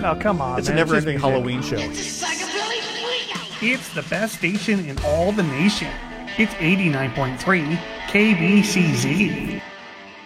Oh, come on. It's a man. never-ending just music. Halloween show. It's the best station in all the nation. It's 89.3 KBCZ.